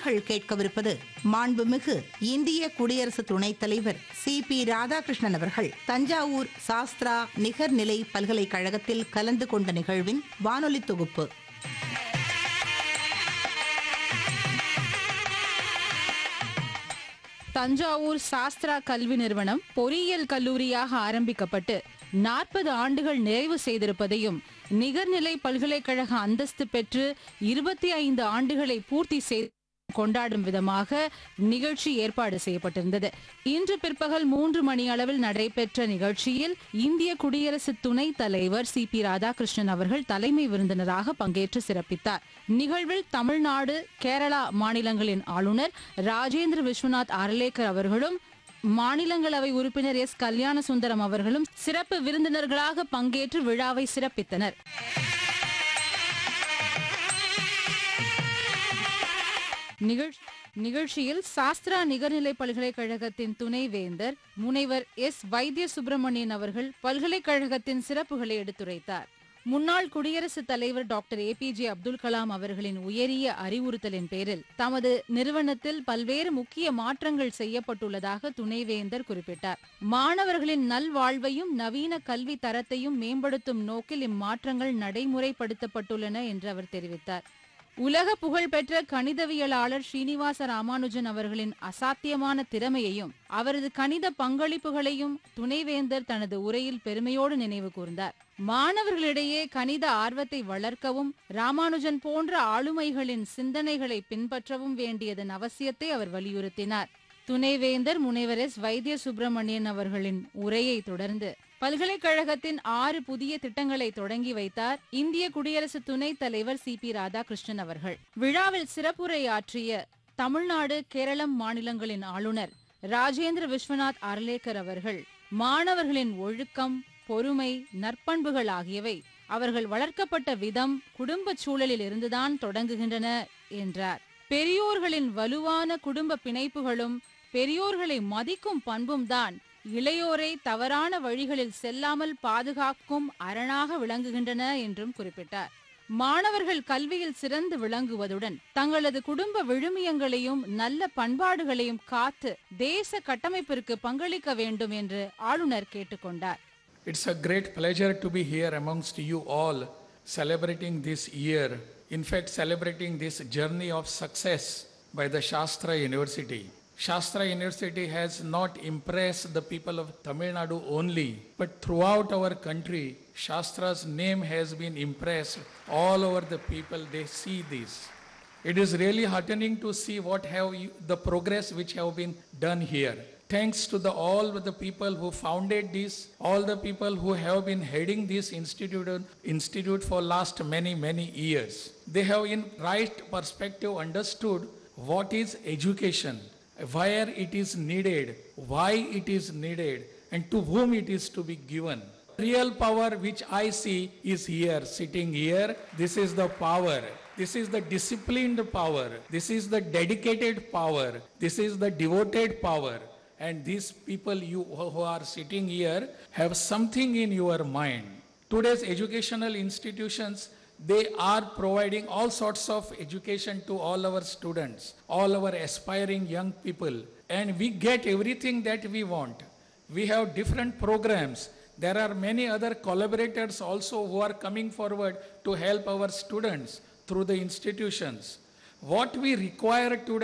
நேயர்கள் கேட்கவிருப்பது மாண்புமிகு இந்திய குடியரசு துணைத் தலைவர் CP ராதாகிருஷ்ணன் அவர்கள் தஞ்சாவூர் சாஸ்திரா நிகர்நிலை பல்கலைக்கழகத்தில் கலந்து கொண்ட நிகழ்வின் வானொலி தொகுப்பு. தஞ்சாவூர் சாஸ்திரா கல்வி நிறுவனம் பொறியியல் கல்லூரியாக ஆரம்பிக்கப்பட்டு 40 ஆண்டுகள் நிறைவு செய்திருப்பதையும், நிகர்நிலை பல்கலைக்கழக அந்தஸ்து பெற்று 25 ஆண்டுகளை பூர்த்தி செய்து கொண்டாடும் விதமாக நிகழ்ச்சி ஏற்பாடு செய்யப்பட்டிருந்தது. இன்று பிற்பகல் 3 மணி அளவில் நடைபெற்ற நிகழ்ச்சியில் இந்திய குடியரசு துணைத் தலைவர் CP ராதாகிருஷ்ணன் அவர்கள் தலைமை விருந்தினராக பங்கேற்று சிறப்பித்தார். நிகழ்வில் தமிழ்நாடு, கேரளா மாநிலங்களின் ஆளுநர் ராஜேந்திர விஸ்வநாத் அர்லேக்கர் அவர்களும், மாநிலங்களவை உறுப்பினர் S. கல்யாண சுந்தரம் அவர்களும் சிறப்பு விருந்தினர்களாக பங்கேற்று விழாவை சிறப்பித்தனர். நிகழ்ச்சியில் சாஸ்திரா நிகர்நிலை பல்கலைக்கழகத்தின் துணைவேந்தர் முனைவர் S. வைத்திய சுப்பிரமணியன் அவர்கள் பல்கலைக்கழகத்தின் சிறப்புகளை எடுத்துரைத்தார். முன்னாள் குடியரசுத் தலைவர் டாக்டர் APJ அப்துல் கலாம் அவர்களின் உயரிய அறிவுறுத்தலின் பேரில் தமது நிறுவனத்தில் பல்வேறு முக்கிய மாற்றங்கள் செய்யப்பட்டுள்ளதாக துணைவேந்தர் குறிப்பிட்டார். மாணவர்களின் நல்வாழ்வையும் நவீன கல்வி தரத்தையும் மேம்படுத்தும் நோக்கில் இம்மாற்றங்கள் நடைமுறைப்படுத்தப்பட்டுள்ளன என்று அவர் தெரிவித்தார். உலக புகழ்பெற்ற கணிதவியலாளர் ஸ்ரீனிவாச ராமானுஜன் அவர்களின் அசாத்தியமான திறமையையும் அவரது கணித பங்களிப்புகளையும் துணைவேந்தர் தனது உரையில் பெருமையோடு நினைவு கூர்ந்தார். மாணவர்களிடையே கணித ஆர்வத்தை வளர்க்கவும் ராமானுஜன் போன்ற ஆளுமைகளின் சிந்தனைகளை பின்பற்றவும் வேண்டியதன் அவசியத்தை அவர் வலியுறுத்தினார். துணைவேந்தர் முனைவர் S. வைத்திய சுப்பிரமணியன் அவர்களின் உரையை தொடர்ந்து பல்கலைக்கழகத்தின் 6 புதிய திட்டங்களை தொடங்கி வைத்தார் இந்திய குடியரசு துணைத் தலைவர் CP ராதாகிருஷ்ணன் அவர்கள். விழாவில் சிறப்புரையாற்றிய தமிழ்நாடு, கேரளம் மாநிலங்களின் ஆளுநர் ராஜேந்திர விஸ்வநாத் அர்லேக்கர் அவர்கள் மாணவர்களின் ஒழுக்கம், பொறுமை, நற்பண்புகள் ஆகியவை அவர்கள் வளர்க்கப்பட்ட விதம், குடும்ப சூழலில் இருந்துதான் தொடங்குகின்றன என்றார். பெரியோர்களின் வலுவான குடும்ப பிணைப்புகளும் பெரியோர்களை மதிக்கும் பண்பும் தான் இளையோரை தவறான வழிகளில் செல்லாமல் பாதுகாக்கும் அரணாக விளங்குகின்றன என்றும் குறிப்பிட்டார். மாணவர்கள் கல்வியில் சிறந்து விளங்குவதுடன் தங்களது குடும்ப விழுமியங்களையும் நல்ல பண்பாடுகளையும் காத்து தேச கட்டமைப்பிற்கு பங்களிக்க வேண்டும் என்று ஆளுநர் கேட்டுக்கொண்டார். It's a great pleasure to be here amongst you all, celebrating this year. In fact, celebrating this journey of success by the Shastra University. Shastra University has not impressed the people of Tamil Nadu only, but throughout our country, Shastra's name has been impressed all over the people. They see this. It is really heartening to see the progress which have been done here. Thanks to all the people who founded this, all the people who have been heading this institute for last many years. They have in right perspective understood what is education, where it is needed, why it is needed, and to whom it is to be given. Real power which I see is here, sitting here. This is the power. This is the disciplined power. This is the dedicated power. This is the devoted power. And these people who are sitting here have something in your mind. Today's educational institutions, they are providing all sorts of education to all our students, all our aspiring young people. And we get everything that we want. We have different programs. There are many other collaborators also who are coming forward to help our students through the institutions. What we require today